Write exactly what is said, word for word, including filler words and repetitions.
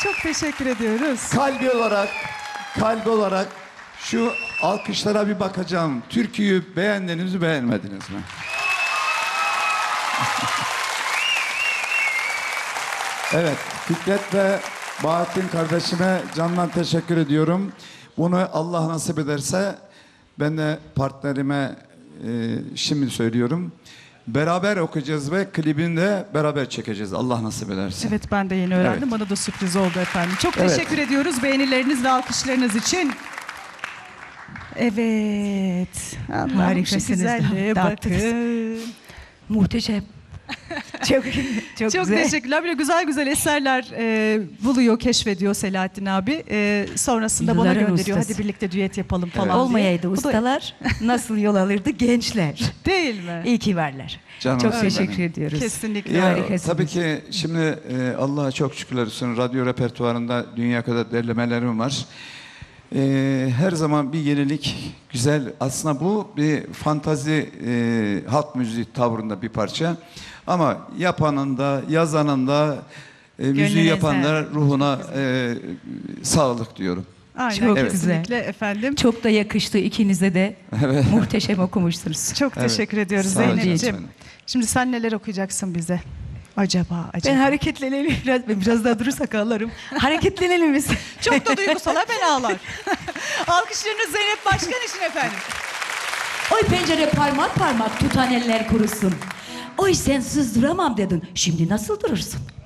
Çok teşekkür ediyoruz. Kalbi olarak, kalbi olarak şu alkışlara bir bakacağım. Türküyü beğendiniz mi, beğenmediniz mi? Evet, Fikret ve Bahattin kardeşime candan teşekkür ediyorum. Bunu Allah nasip ederse ben de partnerime e, şimdi söylüyorum. Beraber okuyacağız ve klibini de beraber çekeceğiz Allah nasip ederse. Evet, ben de yeni öğrendim. Evet. Bana da sürpriz oldu efendim. Çok Evet. teşekkür ediyoruz beğenileriniz ve alkışlarınız için. Evet. Allah'ım şu Harikasınız. güzelliğe Dağıttınız. bakın. Muhteşem. Çok, çok, Çok güzel. teşekkürler. Böyle güzel güzel eserler e, buluyor, keşfediyor Selahattin abi. E, sonrasında bana Yılların gönderiyor. ustası. Hadi birlikte düet yapalım falan Evet. diye. Olmayaydı Bu da- ustalar nasıl yol alırdı gençler. Değil mi? İyi ki varlar. Canım Çok öyle teşekkür benim. ediyoruz. Kesinlikle. Ya, Harikasınız. tabii ki şimdi e, Allah'a çok şükürler olsun radyo repertuarında dünya kadar derlemelerim var. E, her zaman bir yenilik güzel. Aslında bu bir fantazi e, halk müziği tavrında bir parça. Ama yapanın da yazanın da e, müziği Gönlüne yapan da sağlık. ruhuna e, sağlık diyorum. Aynen, Çok kesinlikle güzel. efendim. Çok da yakıştı ikinize de. Evet. Muhteşem okumuşsunuz. Çok Evet. teşekkür ediyoruz Sağ olun Zeynep'ciğim. canım. Şimdi sen neler okuyacaksın bize? Acaba, acaba. Ben hareketlenelim biraz. Ben biraz daha durursak ağlarım. Hareketlenelim biz. Çok da duygusal, ben ağlar. Alkışlarınız Zeynep Başkan için efendim. Oy pencere parmak parmak tutan eller kurusun. Oy sen sızdıramam dedin. Şimdi nasıl durursun?